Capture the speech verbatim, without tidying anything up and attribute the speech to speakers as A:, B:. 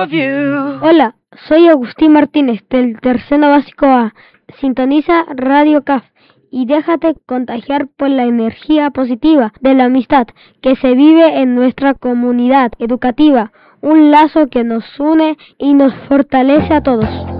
A: of you.
B: Hola, soy Agustín Martínez del Tercero Básico A. Sintoniza Radio C A F y déjate contagiar por la energía positiva de la amistad que se vive en nuestra comunidad educativa, un lazo que nos une y nos fortalece a todos.